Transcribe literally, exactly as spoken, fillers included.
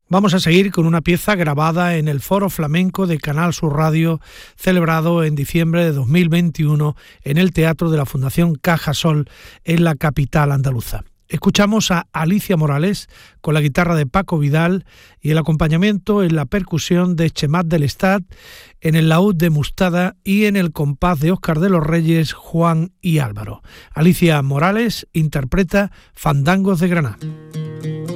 Vamos a seguir con una pieza grabada en el Foro Flamenco de Canal Sur Radio, celebrado en diciembre de dos mil veintiuno en el Teatro de la Fundación Cajasol, en la capital andaluza. Escuchamos a Alicia Morales con la guitarra de Paco Vidal y el acompañamiento en la percusión de Chemat del Estat, en el laúd de Mustada y en el compás de Óscar de los Reyes, Juan y Álvaro. Alicia Morales interpreta Fandangos de Granada.